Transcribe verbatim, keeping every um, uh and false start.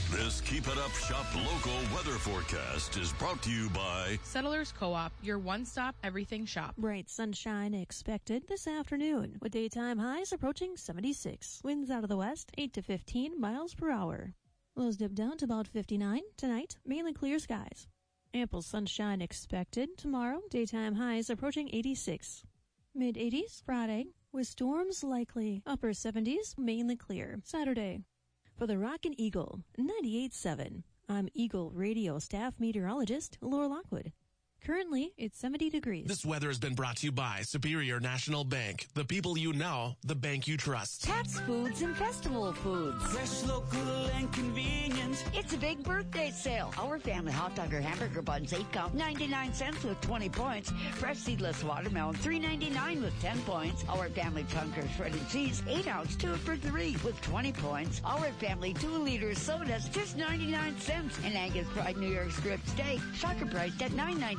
This Keep It Up Shop local weather forecast is brought to you by Settlers Co-op, your one-stop everything shop. Bright sunshine expected this afternoon, with daytime highs approaching seventy-six. Winds out of the west, eight to fifteen miles per hour. Lows dip down to about fifty-nine. Tonight, mainly clear skies. Ample sunshine expected tomorrow. Daytime highs approaching eighty-six. Mid-eighties Friday, with storms likely. Upper seventies, mainly clear. Saturday. For the Rockin' Eagle, ninety-eight point seven. I'm Eagle Radio staff meteorologist Laura Lockwood. Currently, it's seventy degrees. This weather has been brought to you by Superior National Bank. The people you know, the bank you trust. Taps Foods and Festival Foods. Fresh, local, and convenient. It's a big birthday sale. Our family hot dog or hamburger buns, eight count, ninety-nine cents with twenty points. Fresh seedless watermelon, three ninety-nine with ten points. Our family Punker shredded cheese, eight ounce, two for three with twenty points. Our family two liter sodas, just ninety-nine cents. And Angus Pride New York strip steak, shocker priced at nine ninety-nine.